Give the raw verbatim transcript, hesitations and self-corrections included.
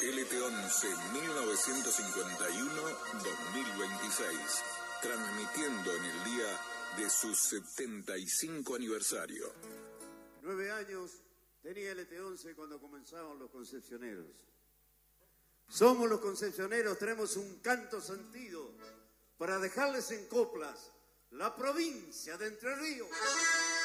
L T once mil novecientos cincuenta y uno a dos mil veintiséis, transmitiendo en el día de su setenta y cinco aniversario. Nueve años tenía L T once cuando comenzaban los concepcioneros. Somos los concepcioneros, tenemos un canto sentido para dejarles en coplas la provincia de Entre Ríos.